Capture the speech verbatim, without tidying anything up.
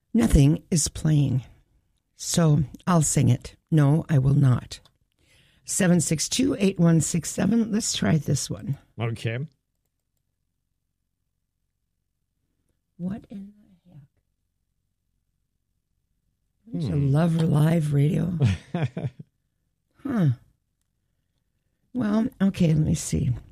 Nothing is playing. So I'll sing it. No, I will not. seven six two, eight one six seven. Let's try this one. Okay. What in the heck? There's hmm. a Lover Live radio. Huh. Well, okay, let me see.